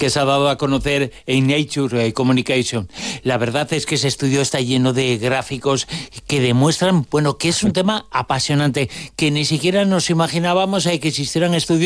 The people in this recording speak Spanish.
que se ha dado a conocer en Nature Communication. La verdad es que ese estudio está lleno de gráficos que demuestran, bueno, que es un tema apasionante, que ni siquiera nos imaginábamos que existieran estudios